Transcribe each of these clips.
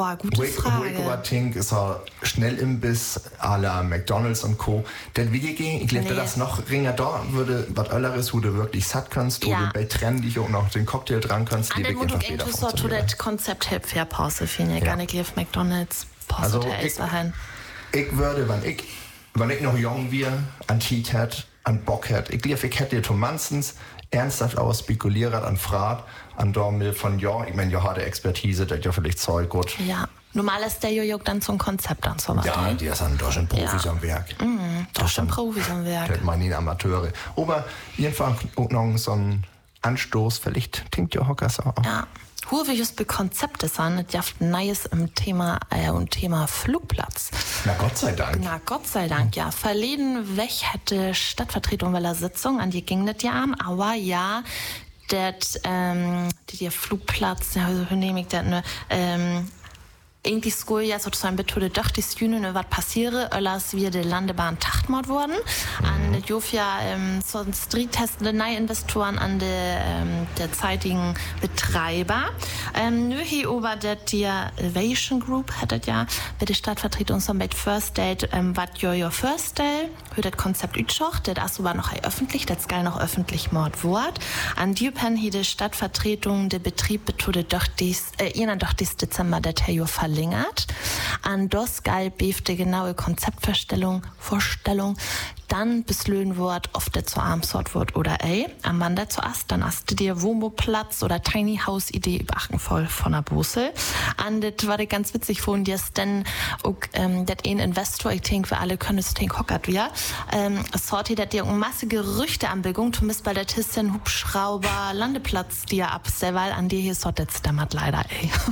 Boah, gute Frage. Tink ist er Schnellimbiss à la McDonalds und Co. Das will gehen. Ich glaube, das noch ringer da würde, was anderes, wo du wirklich satt kannst, wo du bei trendig auch noch den Cocktail dran kannst. An den Mund und Eng so das Konzept hilft für Pause, finde ich. Gar nicht auf McDonalds Pause essen. Ich würde, wenn ich noch jung wäre, an Tiet hätte, an Bock hätte, ich glaube, ich hätte dir Tomanstens ernsthaft auch spekuliert an Frat, an Dormil von ich meine, ja, hat Expertise, das ja vielleicht Zeug gut. Ja, normal ist der Jojo dann zum Konzept und so weiter. Ja, die ist da schon Profis am Werk. Da schon Profis am Werk. Das meinen die Amateure. Aber jedenfalls auch noch so ein Anstoß, vielleicht tinkt ja Hockers auch. Ja. Hurwiges bei Konzepte sein, das jaft Neues im Thema Flugplatz. Na Gott sei Dank. Ja. Verleden weg hätte Stadtvertretung bei der Sitzung, an die ging das ja, aber ja, der Flugplatz, ja, wie nehme ich das, ne, irgendwie School ja sozusagen betont, doch die Jüne was passiere, als wir die Landebahn tachtmord wurden. An der Jofia sonst testende Neuinvestoren an der zeitigen Betreiber. Nur hier über die Elevation Group hat das ja bei der Stadtvertretung so mit First Date, was your First Day, für das Konzept Utschoch, das ist aber noch öffentlich, das geil noch öffentlich Mordwort. An Dürpen hier die Stadtvertretung, der Betrieb betont doch dies Dezember der Terror verlängert. An das geil befte genaue Konzeptvorstellung, dann bis Löhnwort, oft der zu Armsort wird oder am Mann der zu Ast, dann hast du dir Wohnmoplatz oder Tiny House Idee überachten voll von der Bosel. An das war ganz witzig von dir, denn das ein Investor, ich denke, wir alle können es denken, hockert wir, sorti dat dir Masse Gerüchte an Begung, zumindest bei der Tissen Hubschrauber Landeplatz, die ja weil an dir hier sortet stammert leider,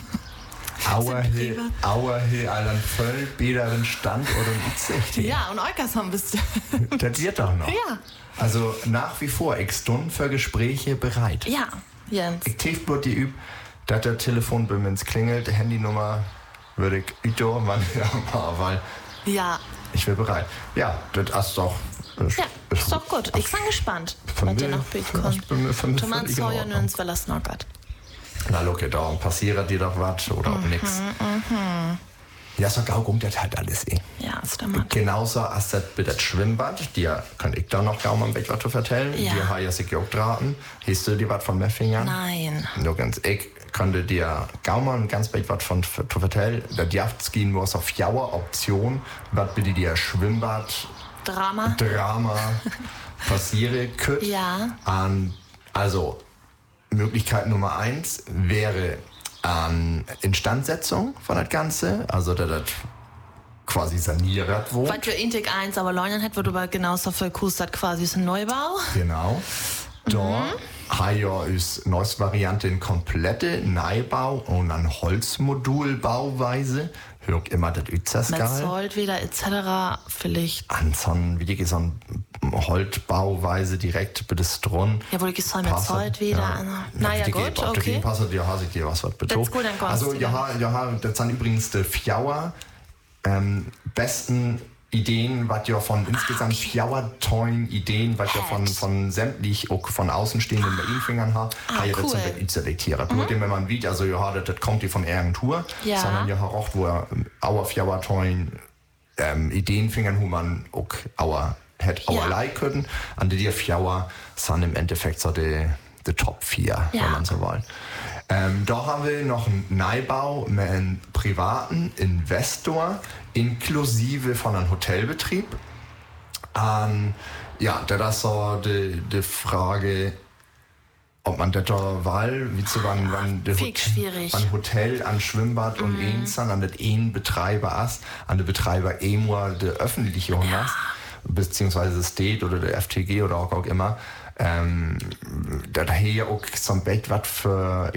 Auerhill, einen voll bäderen Stand oder ein Ja, und Eukers haben bist du. Das wird doch noch. Ja. Also nach wie vor, ich Stunden für Gespräche bereit. Ja, Jens. Ich tief die üb, dass der Telefon bei mir klingelt, Handynummer würde ich Ito, weil ich bin bereit. Ja, das ist doch. Ist doch gut. Ich bin gespannt, was dir noch kommt. Thomas Sawyer und uns verlassen noch Gott. Na, look, da passiert dir doch was oder auch nix. Ja, so Gaugum, das halt alles Ja, ist der Mann. Genauso als das mit das Schwimmbad, dir kann ich da noch kaum ein bisschen was zu vertellen. Ja. Die habe ich sich auch geraten. Hast du dir was von Meffingern? Nein. Nur ganz, ich könnte dir kaum ein ganz bisschen was von zu vertellen. Das Jachtski nur auf Jauer Option, was bitte dir Schwimmbad Drama passiere könnte. Ja. Also, Möglichkeit Nummer 1 wäre Instandsetzung von das Ganze, also das quasi saniert wurde. Was für Intik 1 aber Leunen hat, wird aber genauso für Kustat quasi ist ein Neubau. Genau. Da ist neueste Variante in komplette Neubau und an Holzmodulbauweise. Hört immer das Ützers geil. Mit Zoll wieder etc. vielleicht. An so ein Holzbauweise direkt bei der Stron. Ja, wohl ist mit Zoll wieder. Ja. Naja, gut, okay. Passet, ja, hast ich dir was betont. Also, das sind übrigens die Fjauer besten Ideen, was ja von insgesamt fjauertollen Ideen, was ja von sämtlich auch von außenstehenden Berlinfingern hat, ja das zum Beispiel selektiert. Nur dem, wenn man sieht, also ja, das kommt die von irgendwo, sondern ja auch, wo auer fjauertollen Ideenfingern, wo man auch auer hätte auerlei können, an die Fjauer sind im Endeffekt so die Top 4, wenn man so will. Da haben wir noch einen Neubau mit einem privaten Investor, inklusive von einem Hotelbetrieb. Ja, das ist so die Frage, ob man das da will, wie zu wann ein Hotel, an Schwimmbad und an das Betreiber ist, an den Betreiber der öffentliche Hundas, beziehungsweise State oder der FTG oder auch immer. Da hier auch so ein Bett, was für,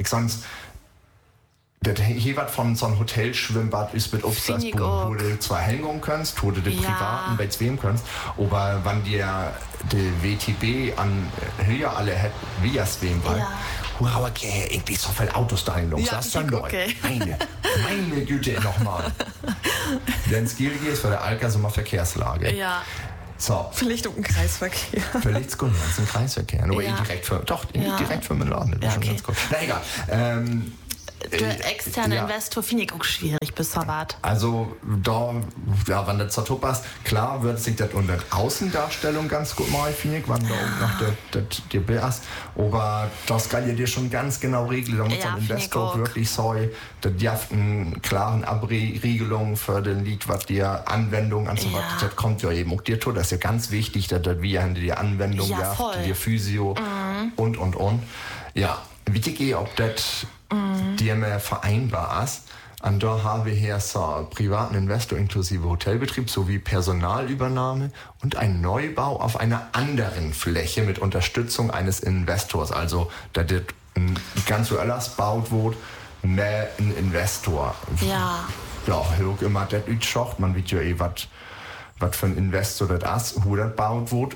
hier was von so einem Hotelschwimmbad ist mit Obstasbuch, wo du zwar hängen kannst, wo du die privaten bei zwem kannst, aber wenn dir die WTB an hier alle hat, wie es wem war, aber irgendwie so viele Autos da hin, das ist dann Leute. Meine Güte, nochmal. Denn es gilt jetzt für der Alkasumer Verkehrslage. Ja. So. Vielleicht auch ein Kreisverkehr. Vielleicht gut, das ist ein Kreisverkehr. Aber direkt für Müller. Das ist schon ganz gut. Na egal. der externe Investor finde ich auch schwierig bis verwahrt. Also da, ja, wenn das so passt, klar wird sich das unter Außendarstellung ganz gut mal, finde ich, wenn da auch noch der Bild ist. Aber das kann ja dir schon ganz genau regeln, da muss ein Investor wirklich sagen, da darf eine klaren Abregelung für den Lied, was die Anwendung und so weiter, das kommt ja eben auch dir zu. Das ist ja ganz wichtig, dass wir die Anwendung die Physio und. Ja, wichtig, ob das dir mehr vereinbar ist. Und da haben wir hier so einen privaten Investor inklusive Hotelbetrieb sowie Personalübernahme und einen Neubau auf einer anderen Fläche mit Unterstützung eines Investors. Also, da das ganz so alles baut wird, mehr ein Investor. Ja. Ja, hör immer das ütschocht. Man wird ja was für ein Investor das ist, wo das baut wird.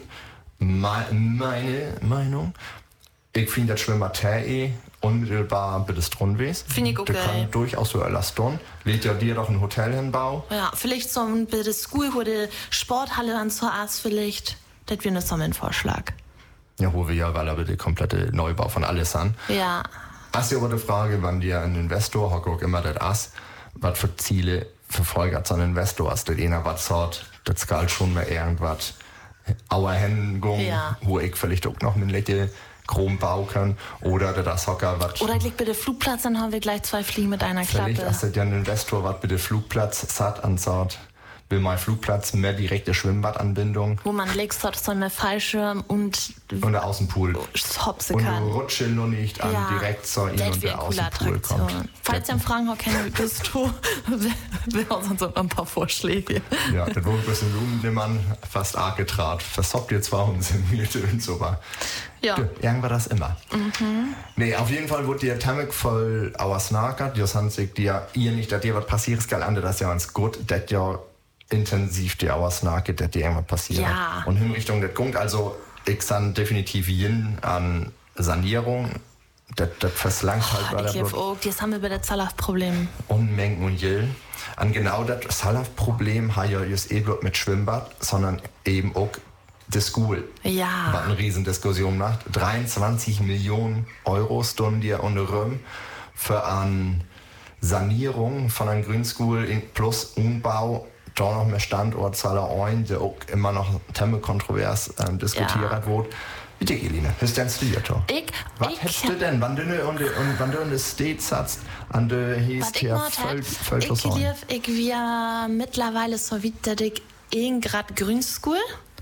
Meine Meinung. Ich finde das Schwimmbad unmittelbar bei des Strunwes. Finde ich okay. Das kann durchaus so alles tun. Lädt ja dir doch ein Hotel hinbauen. Ja, vielleicht so ein bisschen School, wo die Sporthalle an so ist, vielleicht. Das wäre so ein Vorschlag. Ja, wo wir ja, weil aber der komplette Neubau von alles an. Ja. Hast du aber die Frage, wann dir ein Investor, hat auch immer das ist, was für Ziele verfolgt so ein Investor ist, der einer was sagt, das skal schon mal irgendwas Auerhängung, wo ich vielleicht auch noch einen Lächeln Chrom bauen kann oder das Hocker was. Oder liegt bei der Flugplatz, dann haben wir gleich 2 Fliegen mit einer Klappe. Vielleicht ist ja ein Investor, was bei der Flugplatz satt ansagt. Will mein Flugplatz mehr direkte Schwimmbadanbindung. Wo man links hat, so eine Fallschirm und der Außenpool. Hopse und kann. Und rutsche noch nicht an direkt so in und der Außenpool kommt. Falls ihr Fragen habt, kennt ihr bist du, wir haben uns auch ein paar Vorschläge. Ja, das wurde ein bisschen Lumendimmern fast arg getrat. Verstoppt ihr zwar und sind mir und so war. Ja. Irgendwann das immer. Nee, auf jeden Fall wurde die Tamek voll ausnagert. Das haben sich dir nicht, dass dir was passiert ist, das ist ja ganz gut, dass ja intensiv die ausnagert, dass dir irgendwas passiert. Ja. Und in Richtung das kommt, also ich san definitiv hin an Sanierung. Das verslangt halt bei der das haben wir bei der Zalaf-Problem. Unmengen und Jill. Und genau das Zalaf-Problem hat ja just bloß mit Schwimmbad, sondern eben auch die School. Ja. Was eine Riesendiskussion macht. 23 Millionen Euro stunden die ohne Röhm für eine Sanierung von einer Grünschool plus Umbau. Da noch mehr Standortzahl ein, der auch immer noch kontrovers diskutiert wird. Bitte, Elina, was denkst du jetzt? Was hättest du denn, wenn du in der State satzt, an der hieß hier voll Ich wäre mittlerweile so weit, dass ich Grad Grünschool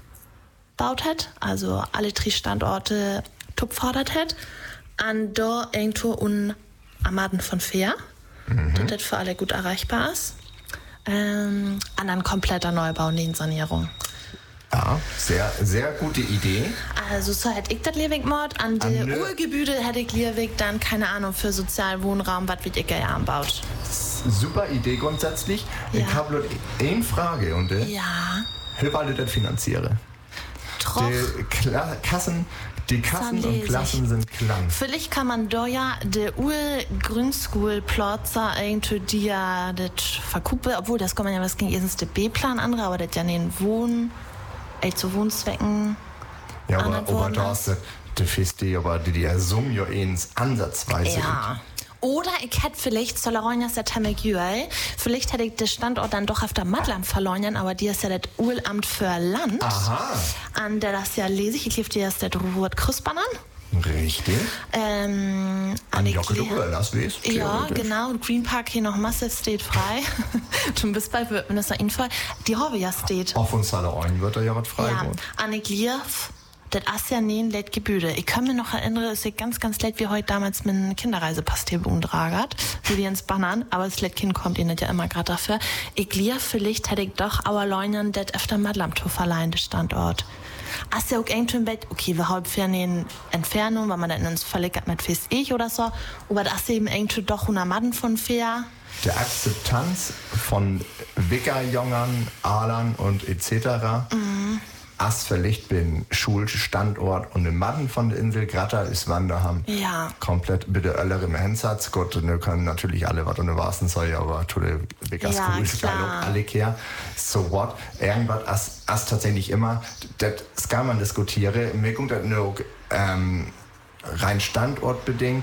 baut hat, also alle 3 Standorte topfordert hat, an da irgendwo am Maden von Fair, dass das für alle gut erreichbar ist. An ein kompletter Neubau und Sanierung. Ja, sehr, sehr gute Idee. Also so hätte ich das Liebig gemacht. An der Urgebüde hätte ich Liebig dann, keine Ahnung, für Sozialwohnraum, was wird ich gerne anbaut. Super Idee grundsätzlich. Ja. Ich habe nur eine Frage. Und wie wollt ihr das finanzieren? Die Kassen und Klassen sind klang. Vielleicht kann man da ja der Grünschool-Plotzer irgendwie die ja das verkuppeln, obwohl das kann man ja was gegen erstens der B-Plan andere, aber das ja den zu Wohnzwecken. Ja, aber da ist der Feste, aber die Summe ja ansatzweise. Ja. Oder ich hätte vielleicht, Solaronjas der Tamegüel, vielleicht hätte ich den Standort dann doch auf der Madlam verloren, aber die ist ja das Uramt für Land. Aha. An der das ja lese ich lief dir das der Robert Krüsbanan. Richtig. An das weißt du. Ja, genau. Und Green Park hier noch massiv steht frei. Du bist bei Minister Infall. Die Hobby ja steht. Auf uns alle Ohren wird da ja was frei. Ja, an das ist ja nie ein lädt Gebüde. Ich kann mich noch erinnern, es ist ganz, ganz lädt wie heute damals mit einem Kinderreisepastel beuntragert, wie wir ins Bannern, aber das Kind kommt ihnen ja immer gerade dafür. Ich lief vielleicht hätte ich doch aber Leunern das öfter Madlamtour verleihen, der Standort. Ist ja auch irgendwie im Bett, okay, wir haben für eine Entfernung, weil man dann ins verlegt mit Fest oder so, aber das ist eben irgendwie doch 100 Madden von fair. Der Akzeptanz von Wickerjongern, Alern und etc. As verlegt bin Schulstandort und im Madden von der Insel Gratter ist Wanderham. Ja. Komplett bitte alle im Einsatz. Gott, und wir können natürlich alle was unter Wasen soll, aber to der Bigger School ist alle kehr. So what? Irgendwas as tatsächlich immer, das kann man diskutieren. Mir kommt das nur rein standortbedingt.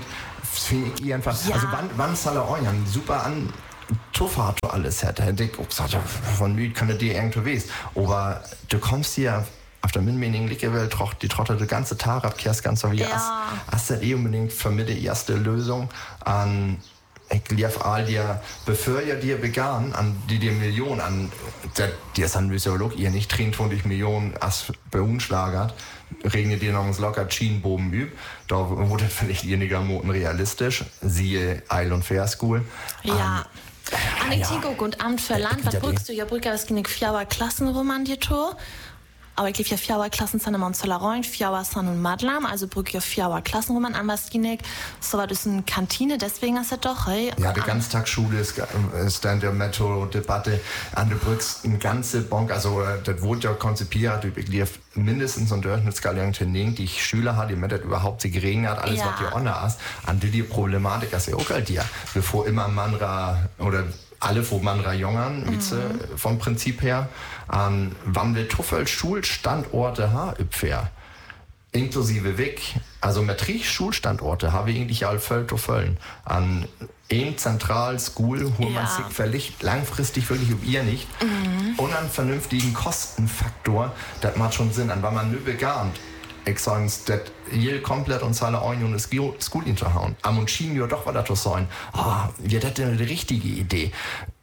finde ich einfach, also wann soll er euch super an Tuffer hat alles hätte ich auch gesagt, von mir könnte die irgendwo wissen. Aber du kommst hier auf der Minmening Welt, die trotte den ganzen Tag ab, kehrst ganz so wie hast du unbedingt für mich die erste Lösung an. Ich lief all dir, bevor ihr dir begann, an die Millionen an, die ist ein Physiolog, ihr nicht 23 Millionen als beunschlagert, regnet ihr noch ins locker Schienenbogen üb, da wurde vielleicht weniger Moten realistisch, siehe Isle und Fair School. Ja. Anektigo und Amt für Land, was brückst du? Ja, Brücker, es gibt 4 Klassenroman, die Tour. Aber ich lief ja 4 Klassen sind immer in Zolleroin, 4 sind in Madlam, also brück ja 4 Klassenroman an was Ginek. So war das eine Kantine, deswegen ist es doch, hey. Ja, die Ganztagsschule ist dann der Metro-Debatte an der Brücks eine ganze Bonk, also das wurde ja konzipiert, ich lief mindestens und Durchschnittsskala die Schüler hat, die mir das überhaupt sie geregnet hat, alles was die Honor ist, an die Problematik, das ist ja auch halt dir, bevor immer Manra oder alle von Manra Jongern, vom Prinzip her, an wann wir Tuffel Schulstandorte haben, inklusive Weg, also mit Schulstandorte habe ich eigentlich alle voll Tuffeln. An ein zentral School, wo man sich vielleicht langfristig wirklich ihr nicht, und einen vernünftigen Kostenfaktor, das macht schon Sinn, an wann man nur begarnt. Ich sage es, das hier komplett uns alle ein und das School hinterhauen. Am und schien ja doch was das sein. Wir hätten die richtige Idee.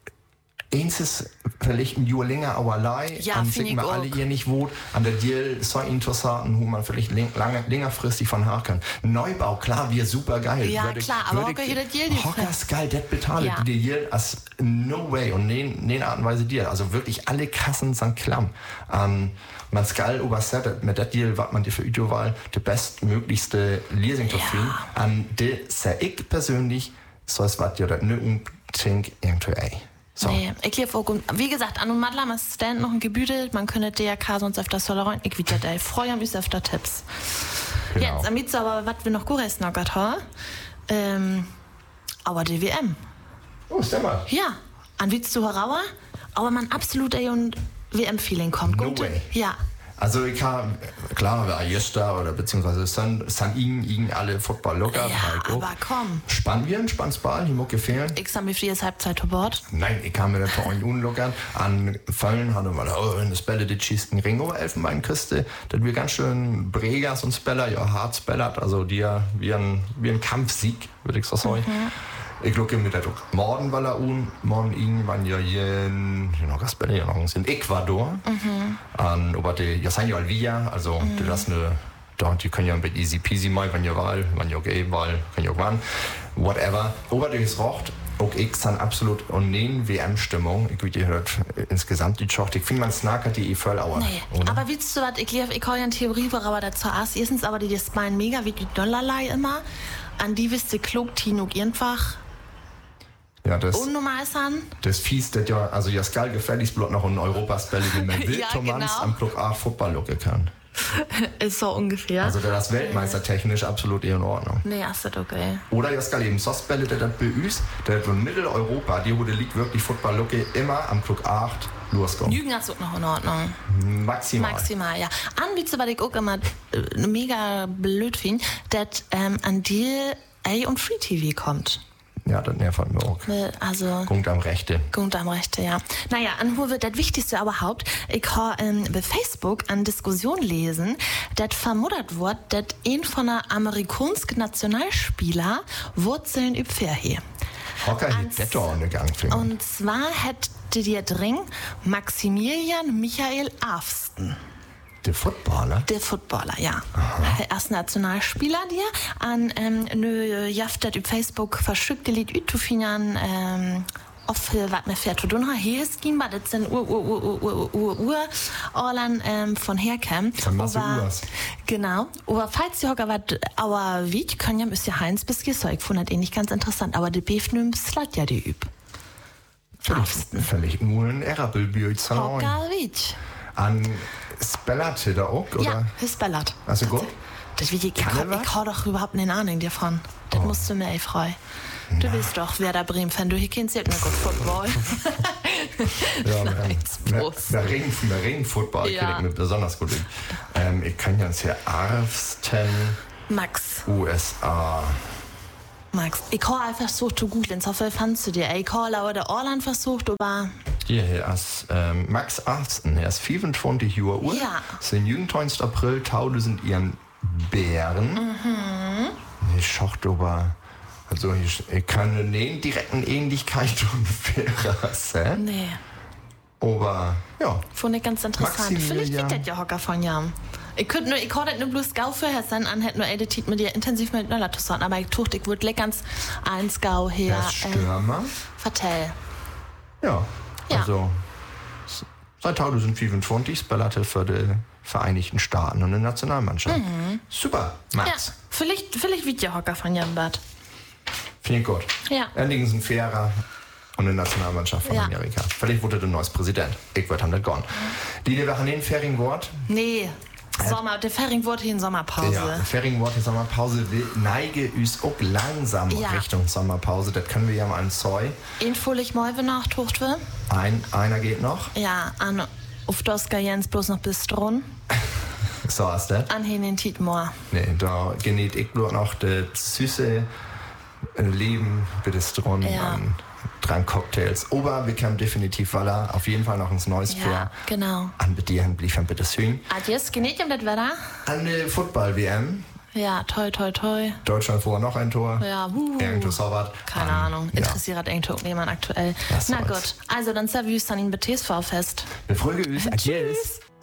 Eins ist vielleicht ein Jahr länger, aber an sich mal alle hier nicht wohnt, an der Deal so interessant, wo man vielleicht längerfristig von haben kann. Neubau, klar, wir super geil. Ja, klar, aber Hocker hier der Deal nicht. Hocker ist geil, das beteiligt die Deal als no way und ne Art und Weise Deal. Also wirklich alle Kassen sind klamm. Man skal übersetzt mit der Deal, was man dir für Ideowahl die bestmöglichste Lesung zu finden. An der sehr ich persönlich, so es was dir das ne unbedingt irgendwie So. Nee, ich lief auch gut. Wie gesagt, an und Madlam ist Stand noch ein Gebüdel. Man könnte DRK sonst öfter Solerein. Ich wieder da. Ich freue mich öfter Tipps. Genau. Jetzt, am Mietz aber, was wir noch gut essen, noch aber die WM. Oh, ist der mal. Ja, an Witz zu Horauer, aber man absolut und WM-Feeling kommt. No way. Ja. Also ich habe, klar, war Jester oder beziehungsweise sind ihnen alle Football locker. Ja, aber komm. Spannball, die muss gefehlen. Ich sag mir für die Halbzeit zu Bord. Nein, ich kann mir das auch nicht unlockern. An Fallen hatte man, das Bälle, die schießen Ring über Elfenbeinküste. Das wird ganz schön Bregas und Speller, ja, hart spellert. Also die wie ein Kampfsieg, würde ich so sagen. Ich gucke mit der morgen morgen irgendwann ja hier in Ecuador. Aber die sind ja Alvia, also das eine, die können ja mit easy peasy mal, wenn ihr Wahl, wenn ihr gay Wahl, wenn ihr wann, whatever. Aber das rocht, auch ich sind absolut und nehmen WM-Stimmung. Ich würde gehört insgesamt die Schocht. Ich finde man snackert die voll Auer. Nee, aber willst du was, ich habe ja eine Theorie, aber dazu erstens, aber die ist mein mega wie die Dollarlei immer. An die wisst ihr klug, Tino, einfach. Ja, das fies, das ja, also ja, skal gefälligst bloß noch in Europas Bälle, die man will, Thomas am Club A Football locken kann. Ist so ungefähr. Also das weltmeistertechnisch absolut in Ordnung. Nee, ist das okay. Oder ja, skal eben Sostbälle, der das BÜs, der in Mitteleuropa, die wurde liegt wirklich Football locken, immer am Club 8 loskommen. Jügen hast du noch in Ordnung. Maximal, ja. Anbieter, was ich auch immer mega blöd finde, dass an dir und Free TV kommt. Ja, das nervt mir auch. Also. Punkt am Rechte, ja. Naja, an wo wird das Wichtigste überhaupt? Ich habe bei Facebook eine Diskussion lesen, das vermutet wird, dass ein von der amerikanischen Nationalspieler Wurzeln üb Fairhe. Hocker hat das doch eine Gangfinger. Und zwar hätte der dring Maximilian Michael Afsten. Der Footballer? Der Footballer, ja. Der erste Nationalspieler, der an jaftet über Facebook verschickt, Lied Utofinjan auf was mir fährt zu tun hat. Hier ist gehen, das sind Orlan von herkämen. Genau. Aber falls die Hocker was, aber wie können ja ein bisschen Heinz bis Gesäug von das nicht ganz interessant, aber die Befnüm slat ja die üb. Völlig nur ein Erabelbücher. Hocker wie. An Spellert da auch, oder? Ja, Spellert. Also gut? Das wie ich hab doch überhaupt keine Ahnung davon. Das musst du mir frei. Du bist doch Werder Bremen-Fan, du hier kennst ja nicht gut Football. Ja, Ring-Football kenne ich mir besonders gut. Ich kann ja uns hier Arfsten Max. USA. Max, ich habe einfach versucht zu googeln, so viel fandst du dir. Ich habe lauter Orland versucht, aber... Ja, er ist Max Arsten, er ist 25 Jahre alt. Ja. Sein 29. April 1000 ihren Bären. Mhm. Ich schaue aber... Also ich kann nicht direkten Ähnlichkeit und sehen. Nee. Aber ja. Fand ich ganz interessant. Vielleicht geht das ja Hocker von Jan. Ich kann nicht nur bloß Gau vorher sein, an hätte nur Editit mit dir intensiv mit Nöller zu sagen, aber ich würde ganz eins Gau her. Der Stürmer. Vertell. Ja. Ja. Also seit 2025 spielte für die Vereinigten Staaten und die Nationalmannschaft. Mhm. Super, Max. Ja, vielleicht wird ja Hocker von Jan Bad. Finde ich gut. Ja. Endlich ein fairer und eine Nationalmannschaft von Amerika. Vielleicht wurde der neues Präsident. Ich würde haben gone. Die wir haben ein Ferienwort? Nee. Der Ferienwort hier in Sommerpause. Ja, der Ferienwort in Sommerpause will neige uns auch langsam Richtung Sommerpause. Das können wir ja mal an Zeu. Infolich mal benachtucht wir. Einer geht noch. Ja, auf das Jens bloß noch bis dran. So ist das. An hin in Tietmoor. Nee, da genießt ich nur noch das süße Leben bis dran. Ja. Dran Cocktails. Aber wir können definitiv auf jeden Fall noch ins neues Ja, genau. An bedienen, bliefern bitte schön. Adios, genießt ihr das Wetter? An der Football-WM. Ja, toi, toi, toi. Deutschland vorher noch ein Tor. Ja, Irgendwo sowas. Keine Ahnung. Interessiert irgendjemand aktuell. Na gut. Also, dann servierst dann ihn bei TSV fest. Wir freuen uns. Adios.